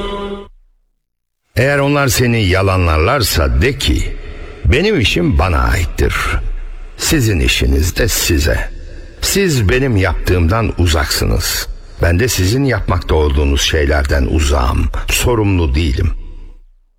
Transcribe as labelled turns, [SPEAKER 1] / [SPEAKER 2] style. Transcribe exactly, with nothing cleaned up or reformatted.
[SPEAKER 1] Eğer onlar seni yalanlarlarsa de ki, benim işim bana aittir. Sizin işiniz de size. Siz benim yaptığımdan uzaksınız. Ben de sizin yapmakta olduğunuz şeylerden uzağım, sorumlu değilim.